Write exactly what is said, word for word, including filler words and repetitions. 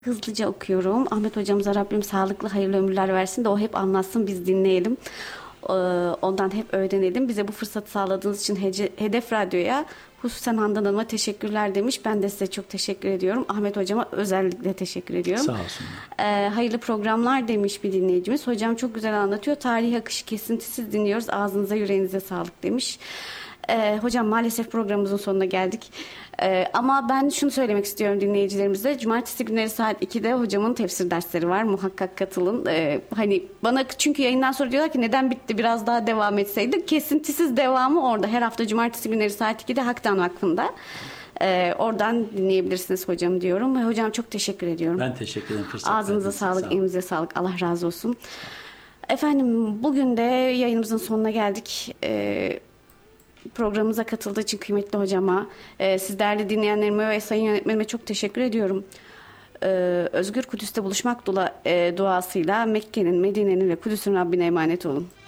Hızlıca okuyorum. Ahmet hocamıza Rabbim sağlıklı, hayırlı ömürler versin de o hep anlatsın, biz dinleyelim. Ee, Ondan hep öğrenelim. Bize bu fırsatı sağladığınız için Hece- Hedef Radyo'ya, hususen Handan Hanım'a teşekkürler demiş. Ben de size çok teşekkür ediyorum. Ahmet hocama özellikle teşekkür ediyorum. Sağ olsun. Ee, hayırlı programlar demiş bir dinleyicimiz. Hocam çok güzel anlatıyor. Tarih akışı kesintisiz dinliyoruz. Ağzınıza yüreğinize sağlık demiş. Ee, hocam maalesef programımızın sonuna geldik. Ee, ama ben şunu söylemek istiyorum dinleyicilerimize. Cumartesi günleri saat ikide hocamın tefsir dersleri var. Muhakkak katılın. Ee, hani bana çünkü yayından sonra diyorlar ki neden bitti, biraz daha devam etseydik. Kesintisiz devamı orada. Her hafta cumartesi günleri saat ikide Hak'tan Vakfı'nda. Ee, oradan dinleyebilirsiniz hocam diyorum. Ve hocam çok teşekkür ediyorum. Ben teşekkür ederim. Fırsat Ağzınıza verdiğiniz için. sağlık, Sağ olun. elinize sağlık. Allah razı olsun. Efendim bugün de yayınımızın sonuna geldik. Ee, Programımıza katıldığı için kıymetli hocama, e, siz değerli dinleyenlerime ve sayın yönetmenime çok teşekkür ediyorum. Ee, Özgür Kudüs'te buluşmak dua, e, duasıyla Mekke'nin, Medine'nin ve Kudüs'ün Rabbine emanet olun.